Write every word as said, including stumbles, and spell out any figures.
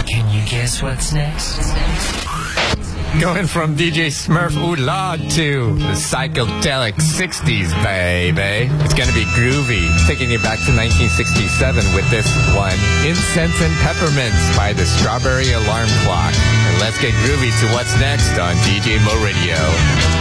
Can you guess what's next? Going from D J Smurf Oolad to the psychedelic sixties, baby. It's gonna be groovy. Taking you back to nineteen sixty-seven with this one, Incense and Peppermints by the Strawberry Alarm Clock. And let's get groovy to what's next on D J Mo Radio.